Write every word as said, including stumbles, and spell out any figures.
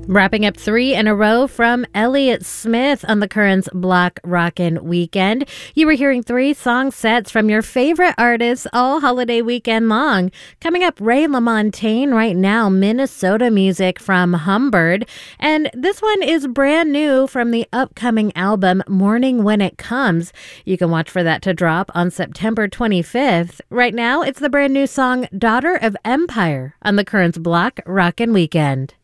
Wrapping up three in a row from Elliott Smith on the Currents Block Rockin' Weekend. You were hearing three song sets from your favorite artists all holiday weekend long. Coming up, Ray LaMontagne right now, Minnesota music from Humbird. And this one is brand new from the upcoming album Morning When It Comes. You can watch for that to drop on September twenty-fifth. Right now, it's the brand new song Daughter of Empire on the Currents Block Rockin' Weekend.